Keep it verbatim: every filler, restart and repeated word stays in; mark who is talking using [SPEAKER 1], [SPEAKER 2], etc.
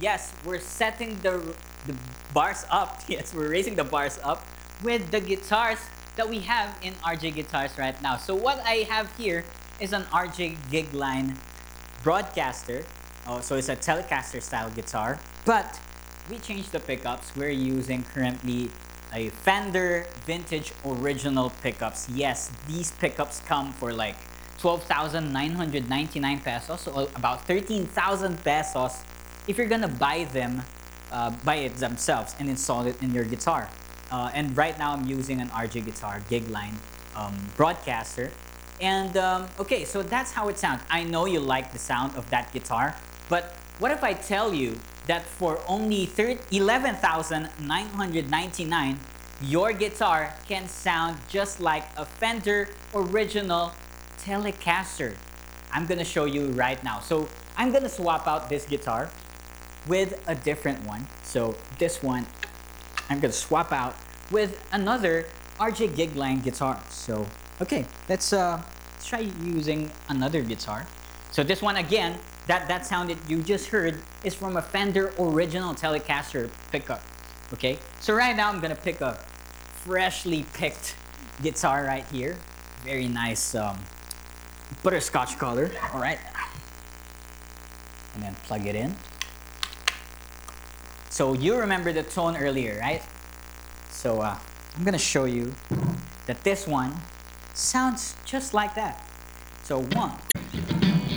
[SPEAKER 1] yes, we're setting the, the bars up. Yes, we're raising the bars up with the guitars that we have in R J Guitars right now. So what I have here is an R J Gigline Broadcaster. Oh, so it's a Telecaster style guitar, but we changed the pickups. We're using currently a Fender Vintage Original pickups. Yes, these pickups come for like twelve thousand nine hundred ninety-nine pesos, so about thirteen thousand pesos if you're gonna buy them, uh, buy it themselves and install it in your guitar. Uh, and right now I'm using an R J Guitar Gigline um, Broadcaster. And um, okay, so that's how it sounds. I know you like the sound of that guitar, but what if I tell you that for only eleven thousand nine hundred ninety-nine, your guitar can sound just like a Fender Original Telecaster? I'm gonna show you right now. So I'm gonna swap out this guitar with a different one. So this one, I'm gonna swap out with another R J Gigline guitar. So, okay, let's uh, try using another guitar. So this one again, that, that sound that you just heard is from a Fender Original Telecaster pickup, okay? So right now I'm gonna pick a freshly picked guitar right here. Very nice um, butterscotch color, all right? And then plug it in. So you remember the tone earlier, right? So uh, I'm gonna show you that this one sounds just like that. So one,